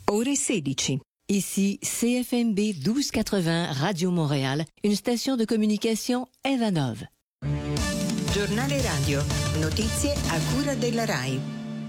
Ore 16. Ici CFMB 1280 Radio Montréal, une station de communication Evanov. Giornale radio, notizie a cura della RAI.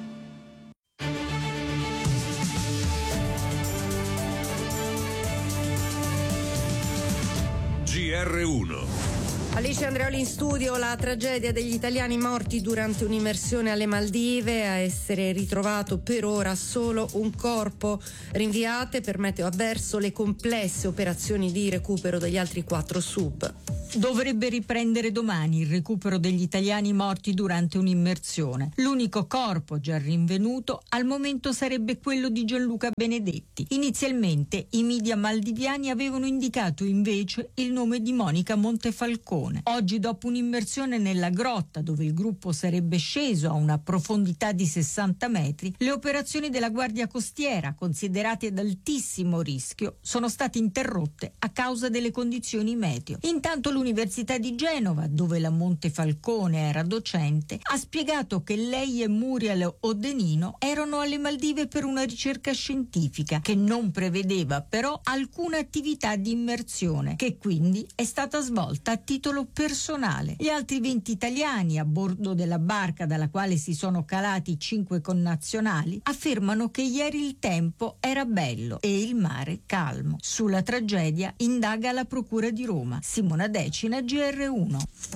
GR1. Alice Andreoli in studio. La tragedia degli italiani morti durante un'immersione alle Maldive, a essere ritrovato per ora solo un corpo. Rinviate per meteo avverso le complesse operazioni di recupero degli altri 4 sub. Dovrebbe riprendere domani il recupero degli italiani morti durante un'immersione. L'unico corpo già rinvenuto al momento sarebbe quello di Gianluca Benedetti. Inizialmente i media maldiviani avevano indicato invece il nome di Monica Montefalcone. Oggi, dopo un'immersione nella grotta dove il gruppo sarebbe sceso a una profondità di 60 metri, le operazioni della Guardia Costiera, considerate ad altissimo rischio, sono state interrotte a causa delle condizioni meteo. Intanto l'Università di Genova, dove la Montefalcone era docente, ha spiegato che lei e Muriel Odenino erano alle Maldive per una ricerca scientifica che non prevedeva però alcuna attività di immersione, che quindi è stata svolta a titolo personale. Gli altri 20 italiani a bordo della barca dalla quale si sono calati 5 connazionali affermano che ieri il tempo era bello e il mare calmo. Sulla tragedia indaga la Procura di Roma. Simona Decina, GR1.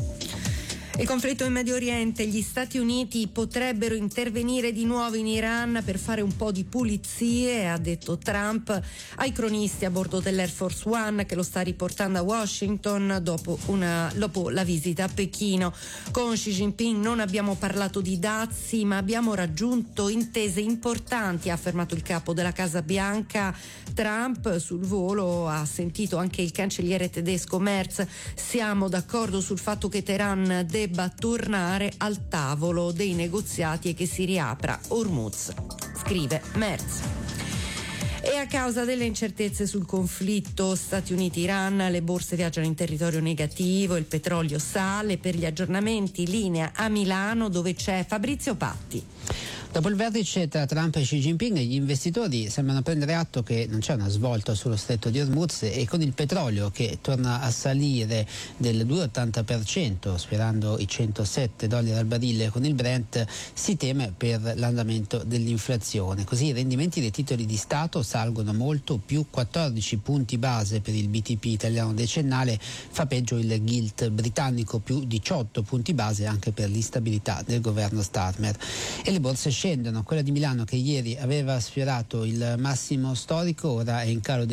Il conflitto in Medio Oriente. Gli Stati Uniti potrebbero intervenire di nuovo in Iran per fare un po' di pulizie, ha detto Trump ai cronisti a bordo dell'Air Force One, che lo sta riportando a Washington dopo la visita a Pechino. Con Xi Jinping non abbiamo parlato di dazi, ma abbiamo raggiunto intese importanti, ha affermato il capo della Casa Bianca. Trump sul volo ha sentito anche il cancelliere tedesco Merz. Siamo d'accordo sul fatto che Teheran debba tornare al tavolo dei negoziati e che si riapra Hormuz, scrive Merz. E a causa delle incertezze sul conflitto Stati Uniti-Iran, le borse viaggiano in territorio negativo, il petrolio sale. Per gli aggiornamenti linea a Milano, dove c'è Fabrizio Patti. Dopo il vertice tra Trump e Xi Jinping, gli investitori sembrano prendere atto che non c'è una svolta sullo stretto di Hormuz, e con il petrolio che torna a salire del 2,80%, sfiorando i $107 al barile con il Brent, si teme per l'andamento dell'inflazione. Così i rendimenti dei titoli di Stato salgono molto, più 14 punti base per il BTP italiano decennale, fa peggio il Gilt britannico, più 18 punti base anche per l'instabilità del governo Starmer. E le borse scendono. Quella di Milano, che ieri aveva sfiorato il massimo storico, ora è in calo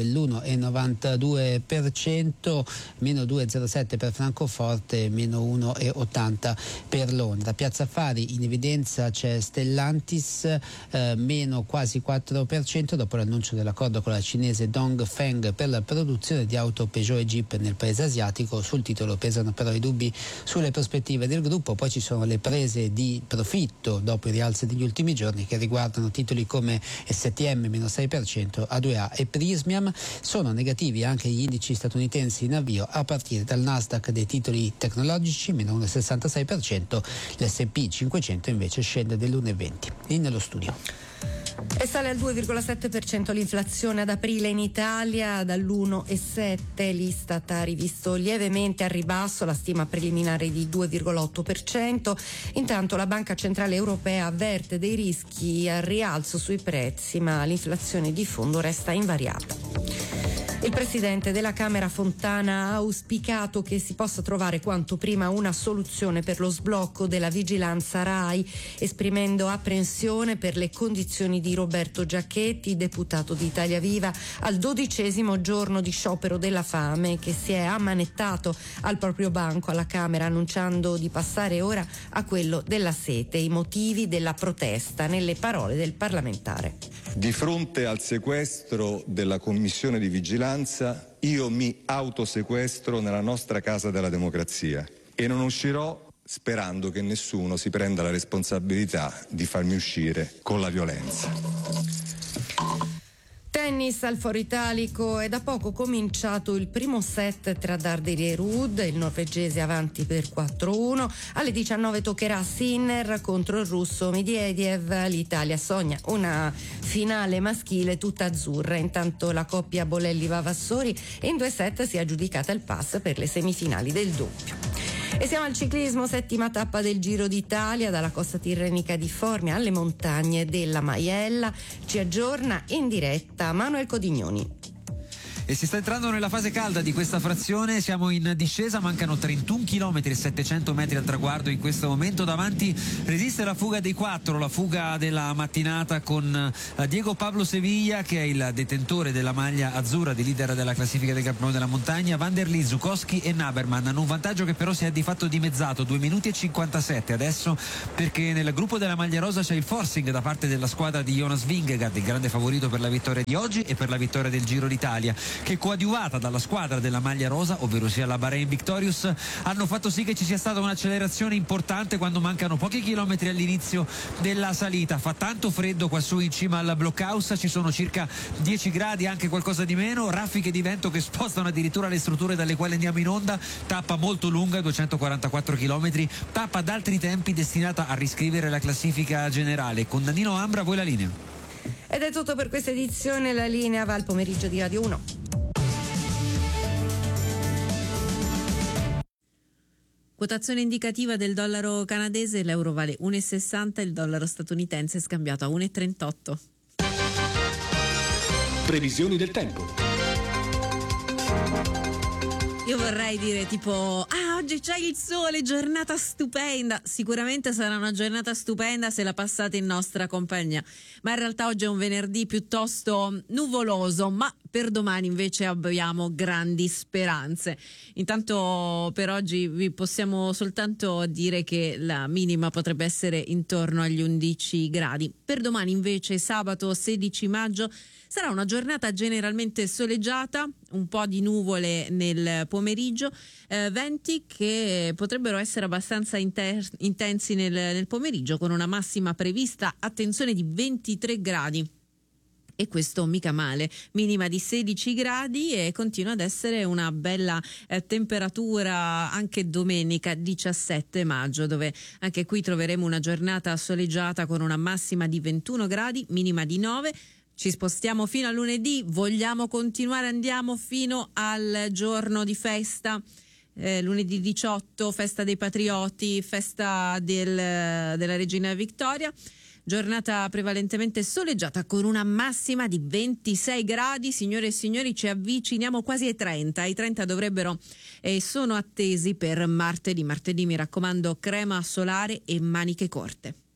dell'1,92%, meno 2,07 per Francoforte, meno 1,80 per Londra. Piazza Affari in evidenza c'è Stellantis, meno quasi 4% dopo l'annuncio dell'accordo con la cinese Dongfeng per la produzione di auto Peugeot e Jeep nel paese asiatico. Sul titolo pesano però i dubbi sulle prospettive del gruppo. Poi ci sono le prese di profitto dopo i rialzi degli ultimi giorni, che riguardano titoli come STM meno 6%, A2A e Prysmian. Sono negativi anche gli indici statunitensi in avvio, a partire dal Nasdaq dei titoli tecnologici meno 1,66%, l'S&P 500 invece scende dell'1,20%. Lì nello studio. E sale al 2,7% l'inflazione ad aprile in Italia, dall'1,7%. L'Istat ha rivisto lievemente al ribasso la stima preliminare di 2,8%. Intanto la Banca Centrale Europea avverte dei rischi al rialzo sui prezzi, ma l'inflazione di fondo resta invariata. Il presidente della Camera Fontana ha auspicato che si possa trovare quanto prima una soluzione per lo sblocco della vigilanza RAI, esprimendo apprensione per le condizioni di Roberto Giachetti, deputato di Italia Viva, al 12° giorno di sciopero della fame, che si è ammanettato al proprio banco alla Camera, annunciando di passare ora a quello della sete. I motivi della protesta, nelle parole del parlamentare. Di fronte al sequestro della Commissione di Vigilanza, io mi autosequestro nella nostra casa della democrazia e non uscirò sperando che nessuno si prenda la responsabilità di farmi uscire con la violenza. Tennis al Foro Italico, è da poco cominciato il primo set tra Darderi e Ruud, il norvegese avanti per 4-1. Alle 19 toccherà Sinner contro il russo Medvedev. L'Italia sogna una finale maschile tutta azzurra. Intanto la coppia Bolelli-Vavassori in 2 set si è aggiudicata il pass per le semifinali del doppio. E siamo al ciclismo, 7ª tappa del Giro d'Italia, dalla costa tirrenica di Formia alle montagne della Maiella. Ci aggiorna in diretta Manuel Codignoni. E si sta entrando nella fase calda di questa frazione, siamo in discesa, mancano 31 km e 700 metri al traguardo in questo momento. Davanti resiste la fuga dei 4, la fuga della mattinata con Diego Pablo Sevilla, che è il detentore della maglia azzurra di leader della classifica del Campionato della Montagna. Van der Lee, Zukowski e Naberman hanno un vantaggio che però si è di fatto dimezzato, 2 minuti e 57 adesso, perché nel gruppo della maglia rosa c'è il forcing da parte della squadra di Jonas Vingegaard, il grande favorito per la vittoria di oggi e per la vittoria del Giro d'Italia, che coadiuvata dalla squadra della maglia rosa, ovvero sia la Bahrain Victorious, hanno fatto sì che ci sia stata un'accelerazione importante quando mancano pochi chilometri all'inizio della salita. Fa tanto freddo qua su in cima al blockhouse, ci sono circa 10 gradi, anche qualcosa di meno, raffiche di vento che spostano addirittura le strutture dalle quali andiamo in onda. Tappa molto lunga, 244 km, tappa ad altri tempi destinata a riscrivere la classifica generale. Con Danilo Ambra, voi la linea. Ed è tutto per questa edizione, la linea va al pomeriggio di Radio 1. Quotazione indicativa del dollaro canadese, l'euro vale 1,60, il dollaro statunitense è scambiato a 1,38. Previsioni del tempo. Io vorrei dire tipo, oggi c'è il sole, giornata stupenda. Sicuramente sarà una giornata stupenda se la passate in nostra compagnia, ma in realtà oggi è un venerdì piuttosto nuvoloso, ma per domani invece abbiamo grandi speranze. Intanto per oggi vi possiamo soltanto dire che la minima potrebbe essere intorno agli 11 gradi. Per domani invece, sabato 16 maggio, sarà una giornata generalmente soleggiata, un po' di nuvole nel pomeriggio, venti che potrebbero essere abbastanza intensi nel pomeriggio, con una massima prevista, attenzione, di 23 gradi. E questo mica male, minima di 16 gradi e continua ad essere una bella temperatura anche domenica 17 maggio, dove anche qui troveremo una giornata soleggiata con una massima di 21 gradi, minima di 9. Ci spostiamo fino a lunedì, vogliamo continuare, andiamo fino al giorno di festa. Lunedì 18, festa dei patrioti, festa della Regina Vittoria. Giornata prevalentemente soleggiata con una massima di 26 gradi. Signore e signori, ci avviciniamo quasi ai 30. I 30 dovrebbero e sono attesi per martedì. Martedì, mi raccomando, crema solare e maniche corte.